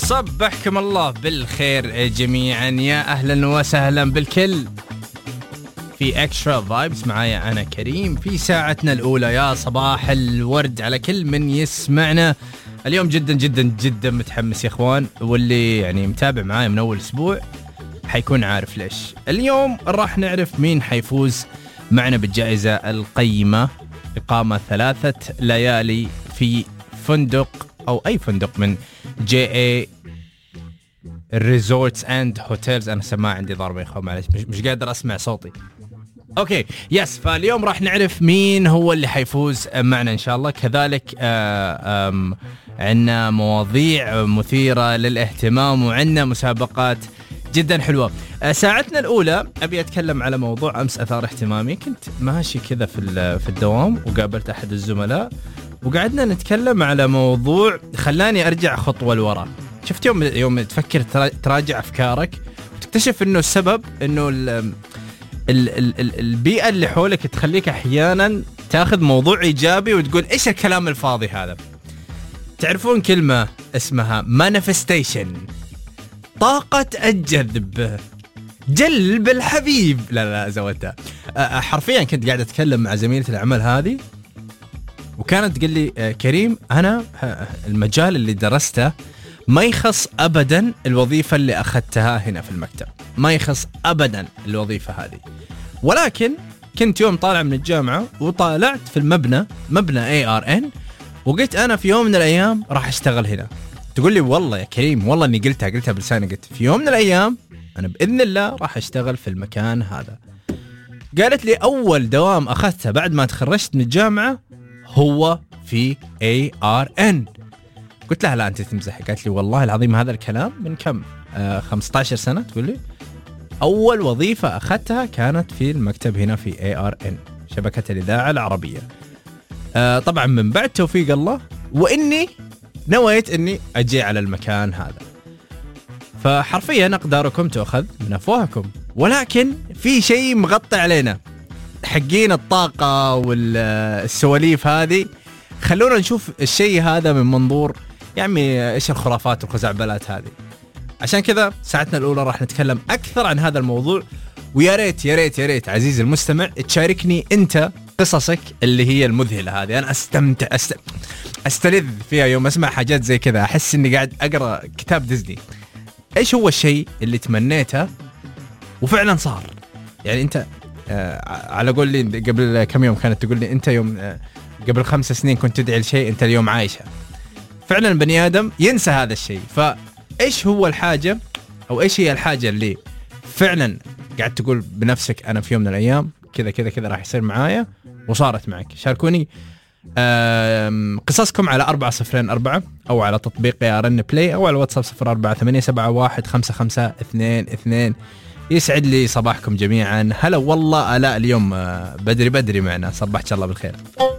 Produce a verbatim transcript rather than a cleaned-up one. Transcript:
صبحكم الله بالخير جميعا، يا أهلا وسهلا بالكل في اكسترا فايبس. معايا أنا كريم في ساعتنا الأولى. يا صباح الورد على كل من يسمعنا اليوم. جدا جدا جدا متحمس يا إخوان، واللي يعني متابع معايا من أول أسبوع حيكون عارف ليش. اليوم راح نعرف مين حيفوز معنا بالجائزة القيمة، إقامة ثلاثة ليالي في فندق أو أي فندق من جي اي ريزورتس اند هوتيلز. انا سماع عندي ضربه يا اخوان، معلش مش, مش قادر اسمع صوتي. اوكي يس، فاليوم راح نعرف مين هو اللي حيفوز معنا ان شاء الله. كذلك آه عندنا مواضيع مثيره للاهتمام، وعندنا مسابقات جدا حلوه. آه ساعتنا الاولى ابي اتكلم على موضوع امس اثار اهتمامي. كنت ماشي كذا في في الدوام وقابلت احد الزملاء وقعدنا نتكلم على موضوع خلاني ارجع خطوه لورا. شفت يوم يوم تفكر تراجع افكارك وتكتشف انه السبب انه ال ال ال البيئه اللي حولك تخليك احيانا تاخذ موضوع ايجابي وتقول ايش الكلام الفاضي هذا. تعرفون كلمه اسمها مانيفستيشن، طاقه الجذب، جلب الحبيب. لا لا زودتها. حرفيا كنت قاعد اتكلم مع زميلتي العمل هذه وكانت تقول لي كريم انا المجال اللي درسته ما يخص أبداً الوظيفة اللي أخذتها هنا في المكتب، ما يخص أبداً الوظيفة هذه، ولكن كنت يوم طالع من الجامعة وطالعت في المبنى مبنى إيه آر إن وقلت أنا في يوم من الأيام راح أشتغل هنا. تقول لي والله يا كريم والله إني قلتها قلتها بلساني، قلت في يوم من الأيام أنا بإذن الله راح أشتغل في المكان هذا. قالت لي أول دوام أخذتها بعد ما تخرجت من الجامعة هو في إيه آر إن. قلت لها لا أنت تمزح. قالت لي والله العظيم هذا الكلام من كم آه خمسة عشر سنة. تقول لي أول وظيفة أخذتها كانت في المكتب هنا في إيه آر إن شبكة الإذاعة العربية. آه طبعا من بعد توفيق الله وإني نويت إني أجي على المكان هذا. فحرفيا أقداركم تأخذ من أفواهكم، ولكن في شيء مغطي علينا حقين الطاقة والسواليف هذه. خلونا نشوف الشيء هذا من منظور يعني ايش الخرافات والخزعبلات هذه. عشان كذا ساعتنا الاولى راح نتكلم اكثر عن هذا الموضوع، ويا ريت يا ريت يا ريت عزيزي المستمع تشاركني انت قصصك اللي هي المذهله هذه. انا استمتع أست... استلذ فيها يوم اسمع حاجات زي كذا، احس اني قاعد اقرا كتاب ديزني. ايش هو الشيء اللي تمنيته وفعلا صار؟ يعني انت آه على قول لي قبل كم يوم كانت تقول لي انت يوم آه قبل خمس سنين كنت تدعي لشيء انت اليوم عايشه. فعلا البني ادم ينسى هذا الشيء. فايش هو الحاجه او ايش هي الحاجه اللي فعلا قاعد تقول بنفسك انا في يوم من الايام كذا كذا كذا راح يصير معايا وصارت معك؟ شاركوني قصصكم على أربعة صفرين أربعة او على تطبيق إيه آر إن بلاي او على واتساب صفر أربعة ثمانية سبعة واحد خمسة خمسة اثنين اثنين. يسعد لي صباحكم جميعا. هلا والله آلاء اليوم بدري بدري معنا، صبحك الله بالخير.